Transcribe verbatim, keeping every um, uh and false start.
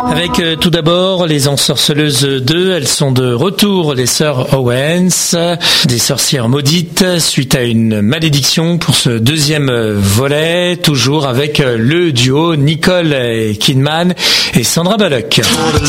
Avec euh, tout d'abord les Ensorceleuses deux, elles sont de retour, les sœurs Owens, des sorcières maudites, suite à une malédiction pour ce deuxième volet, toujours avec le duo Nicole Kidman et Sandra Bullock.